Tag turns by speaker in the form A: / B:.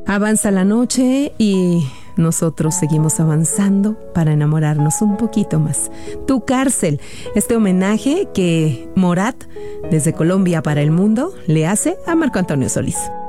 A: Avanza la noche y nosotros seguimos avanzando para enamorarnos un poquito más. Tu cárcel, este homenaje que Morat, desde Colombia para el mundo, le hace a Marco Antonio Solís.